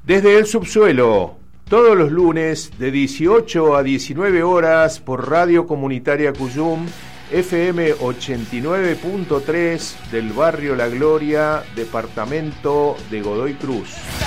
Desde el subsuelo, todos los lunes de 18 a 19 horas por Radio Comunitaria Cuyum, FM 89.3 del barrio La Gloria, departamento de Godoy Cruz.